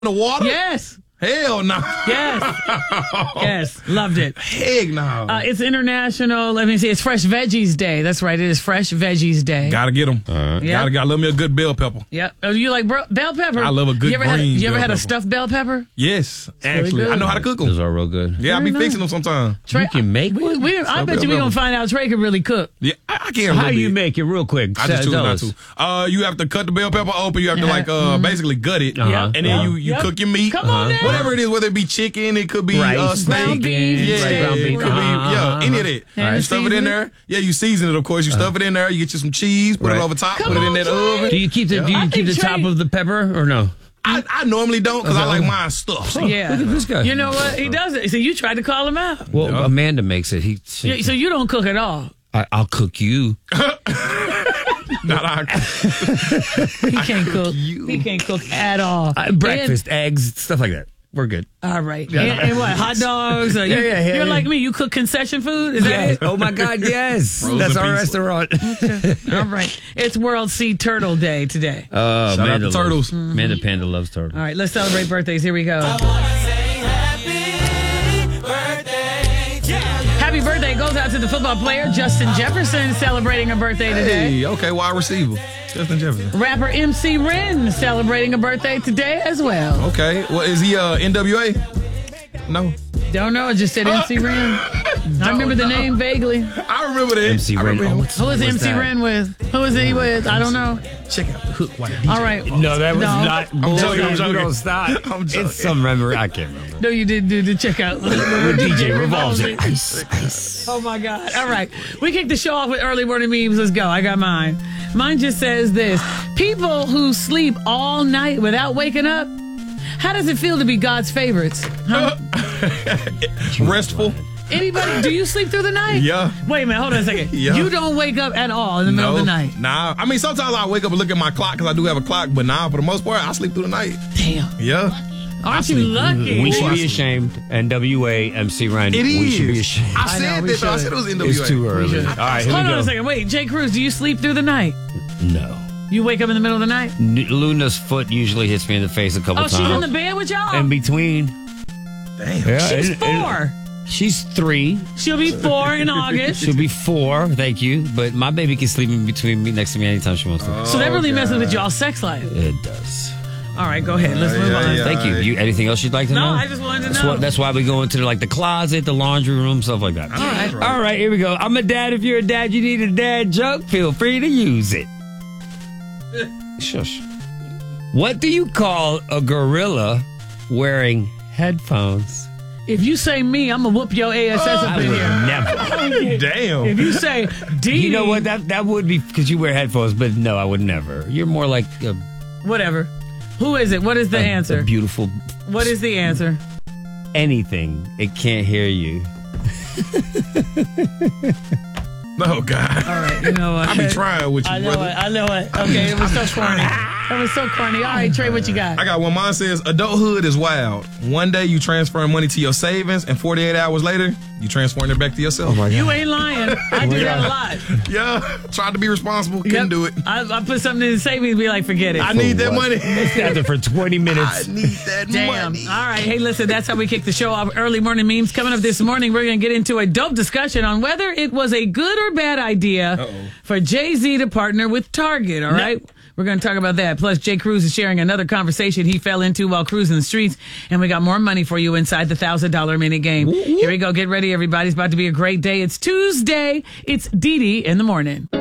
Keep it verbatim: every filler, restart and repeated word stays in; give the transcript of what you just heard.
the water? Yes. Hell no. Yes. Yes. Loved it. Heck no. Uh, it's International, let me see, it's Fresh Veggies Day. That's right. It is Fresh Veggies Day. Gotta get them. Uh, Yep. Gotta, gotta love me a good bell pepper. Yep. Oh, you like bro- bell pepper? I love a good you ever green had, You ever bell had a pepper. stuffed bell pepper? Yes, really actually. good. I know how to cook them. Those are real good. Yeah, I Very be nice. fixing them sometimes. Trey, You can make we, one? we, I Stuffed bet bell you we're going pepper. to find out Trey can really cook. Yeah, I, I can. a How little you bit. make it real quick? I just choose Tell not us. to. Uh, you have to cut the bell pepper open. You have to Yeah. like uh, Mhm. basically gut it, Uh-huh. and then Yeah. you, you Yep. cook your meat, Come on now. whatever it is, whether it be chicken, it could be uh, Rice, steak, ground beef, yeah, steak, ground beef. it could be Uh-huh, yeah, uh-huh. any of that. And You stuff it season in it? there. Yeah, you season it, of course. You stuff it in there. You get you some cheese, put Right. it over top, Come put it in on, that Trey. oven. Do you keep the Do I you keep think the top Trey- of the pepper or no? I, I normally don't because I like mine stuffed. Yeah. Look at this guy. You know what? He does it. So you tried to call him out. Well, Yeah. Amanda makes it. He. she- You- So you don't cook at all. I, I'll cook you. Not I. He can't cook. He can't cook at all. Uh, breakfast, eggs, stuff like that. We're good. And, all right. And, and what? Hot dogs? Or you, Yeah, yeah, yeah, You're yeah. like me. You cook concession food? Is that Yes. it? Oh my God. Yes. Frozen That's our pizza. restaurant. All right. It's World Sea Turtle Day today. Uh, Shout out Amanda to turtles. Loves, Amanda Panda loves turtles. All right. Let's celebrate birthdays. Here we go. Happy birthday goes out to the football player Justin Jefferson, celebrating a birthday today. Hey, okay, wide receiver, Justin Jefferson. Rapper M C Ren celebrating a birthday today as well. Okay, well, is he uh, N W A? No, Don't know. I just said M C Ren. I remember the name vaguely. I remember that. M C I Ren. remember Oh, him. what's- Who is what's M C that? Ren with? Who is he with? I don't know. Check out the hook white D J. All right. No, that was No. not. I'm joking, I'm joking. Don't stop. I'm joking. It's some memory. I can't remember. No, you did do the check out. The D J revolves it. Ice, ice. Oh my God. All right. We kicked the show off with early morning memes. Let's go. I got mine. Mine just says this. People who sleep all night without waking up, how does it feel to be God's favorites? Huh? Restful. Anybody? Do you sleep through the night? Yeah. Wait a minute. Hold on a second. Yeah. You don't wake up at all in the middle No, of the night. Nah. I mean, sometimes I wake up and look at my clock because I do have a clock, but nah, for the most part, I sleep through the night. Damn. Yeah. Aren't you sleep. lucky? We should be ashamed. N W A, M C Ryan. It We is. should be ashamed. I I said know, we that, though. I should. said it was N W A. It's too early. should. All right, here Hold we on go. a second. Wait, Jay Cruz, do you sleep through the night? No. You wake up in the middle of the night? N- Luna's foot usually hits me in the face a couple Oh, she's times. in the bed with y'all? in between. Damn. Yeah, She's and- and- four. She's three. She'll be four in August. She'll be four. Thank you. But my baby can sleep in between me next to me anytime she wants to. So that really Oh, messes with God. y'all's sex life. It does. All right, go ahead. Let's Yeah, move yeah, on. yeah. Thank you. You anything else you'd like to No, know? I just wanted to that's know. What, that's why we go into the, like the closet, the laundry room, stuff like that. All right. All right, here we go. I'm a dad. If you're a dad, you need a dad joke. Feel free to use it. Shush. What do you call a gorilla wearing headphones? If you say me, I'm going to whoop your ass up I in would here. never. Damn. If you say D, You know what? That that would be because you wear headphones, but no, I would never. You're more like a, whatever. Who is it? What is the a- answer? a beautiful What is the answer? anything. It can't hear you. Oh, God. All right, you know what? I be trying with you, I know brother. it. I know it. Okay, it was so corny. That was so corny. All right, Trey, what you got? I got one. Mine says, adulthood is wild. One day you transfer money to your savings, and forty-eight hours later, you transferring it back to yourself. Oh You ain't lying. I do that a lot. Yeah. Tried to be responsible. Couldn't Yep. do it. I, I put something in the savings, be like, forget it. I need that money. It's after for twenty I minutes. need that Damn. money. All right. Hey, listen, that's how we kick the show off. Early morning memes. Coming up this morning, we're going to get into a dope discussion on whether it was a good or bad idea Uh-oh. for Jay-Z to partner with Target. All right. We're going to talk about that. Plus, Jay Cruz is sharing another conversation he fell into while cruising the streets. And we got more money for you inside the one thousand dollars minute game. Here we go. Get ready, everybody. It's about to be a great day. It's Tuesday. It's Dee Dee in the morning.